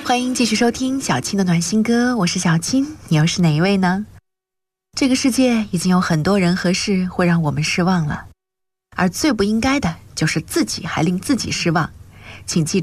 欢迎继续收听小青的暖心歌，我是小青，你又是哪一位呢？这个世界已经有很多人和事会让我们失望了，而最不应该的就是自己还令自己失望。请记住